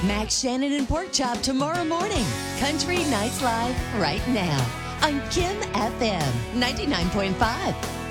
Max Shannon and Pork Chop tomorrow morning. Country Nights Live right now on Kim FM 99.5.